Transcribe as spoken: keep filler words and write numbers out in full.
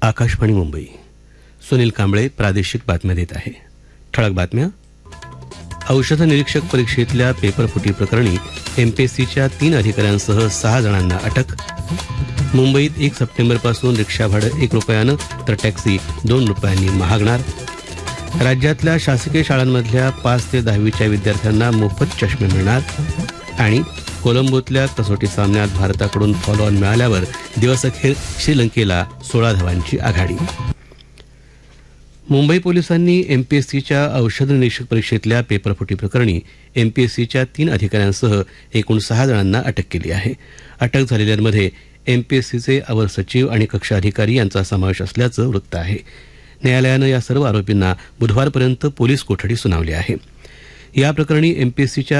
आकाशवाणी मुंबई. सुनील कांबळे प्रादेशिक बातम्या देत आहे. ठळक बातम्या. औषध निरीक्षक परीक्षेतल्या पेपरफुटी प्रकरणी एमपीएससीच्या तीन अधिकाऱ्यांसह सहा जणांना अटक. मुंबईत एक सप्टेंबरपासून रिक्षा भाडं एक रुपयानं तर टॅक्सी दोन रुपयांनी महागणार. राज्यातल्या शासकीय शाळांमधल्या पाच ते दहावीच्या विद्यार्थ्यांना मोफत चष्मे मिळणार. आणि कोलंबोतल्या कसोटी सामन्यात भारताकडून फॉलो ऑन मिळाल्यावर दिवसअखेर श्रीलंकेला सोळा धावांची आघाडी. मुंबई पोलिसांनी एमपीएससीच्या औषध निरीक्षक परीक्षेतल्या पेपरफुटी प्रकरणी एमपीएससीच्या तीन अधिकाऱ्यांसह एकूण सहा जणांना अटक केली आहे. अटक झालेल्यांमध्ये एमपीएससीचे अवर सचिव आणि कक्ष अधिकारी यांचा समावेश असल्याचं वृत्त आहे. न्यायालयानं या सर्व आरोपींना बुधवारपर्यंत पोलीस कोठडी सुनावली आहे. या प्रकरणी एमपीएससीच्या